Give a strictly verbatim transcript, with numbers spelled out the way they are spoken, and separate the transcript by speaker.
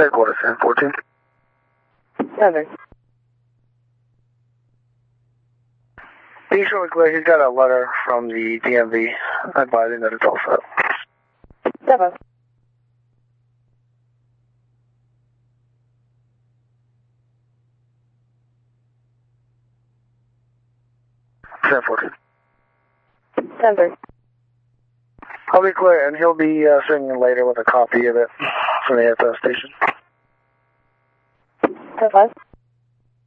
Speaker 1: Headquarters, ten fourteen.
Speaker 2: Seven.
Speaker 1: He's really clear. He's got a letter from the D M V advising that it's all set.
Speaker 2: Seven.
Speaker 1: ten fourteen.
Speaker 2: Seven.
Speaker 1: I'll be clear, and he'll be uh, sending later with a copy of it from the F S station.
Speaker 2: Ten five.